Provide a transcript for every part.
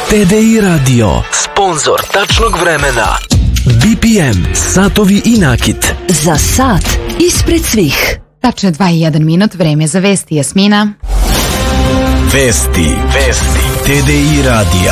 TDI Radio, sponzor tačnog vremena. BPM, satovi i nakit. Za sat ispred svih. Tačno 2:01 minut, vreme za vesti. Jasmina. Vesti TDI Radija.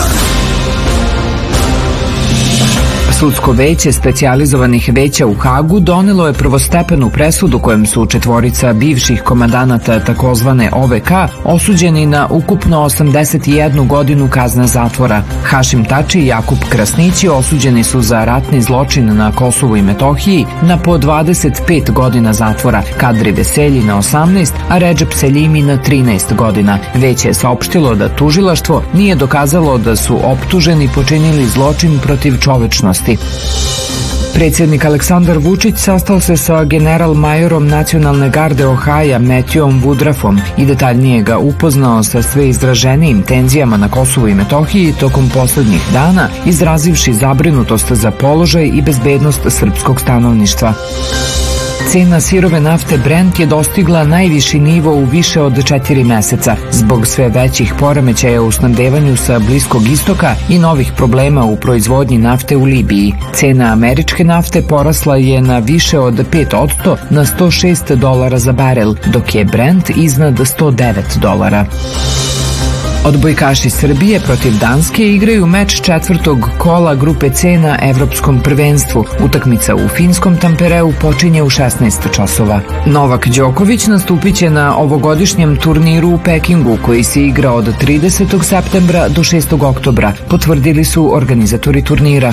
Sudsko veće specijalizovanih veća u Hagu donelo je prvostepenu presudu kojem su četvorica bivših komandanata takozvane OVK osuđeni na ukupno 81 godinu kazne zatvora. Hašim Tači i Jakub Krasnići osuđeni su za ratni zločin na Kosovu i Metohiji na po 25 godina zatvora, Kadri Veselji na 18, a Redžep Seljimi na 13 godina. Veće je saopštilo da tužilaštvo nije dokazalo da su optuženi počinili zločin protiv čovečnosti. Predsjednik Aleksandar Vučić sastao se sa general-majorom Nacionalne garde Ohaja Matthewom Woodruffom i detaljnije ga upoznao sa sve izraženijim tenzijama na Kosovu i Metohiji tokom poslednjih dana, izrazivši zabrinutost za položaj i bezbednost srpskog stanovništva. Cena sirove nafte Brent je dostigla najviši nivo u više od 4 meseca zbog sve većih poremećaja u snabdevanju sa Bliskog istoka i novih problema u proizvodnji nafte u Libiji. Cena američke nafte porasla je na više od 5% na $106 za barel, dok je Brent iznad $109. Odbojkaši Srbije protiv Danske igraju meč četvrtog kola grupe C na Evropskom prvenstvu. Utakmica u finskom Tampereu počinje u 16 časova. Novak Đoković nastupit će na ovogodišnjem turniru u Pekingu koji se igra od 30. septembra do 6. oktobra, potvrdili su organizatori turnira.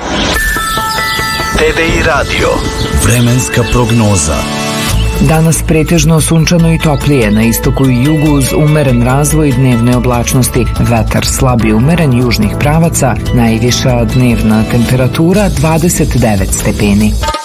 TDI Radio, vremenska prognoza. Danas pretežno sunčano i toplije, na istoku i jugu uz umeren razvoj dnevne oblačnosti, vetar slab i umeren južnih pravaca, najviša dnevna temperatura 29 stepeni.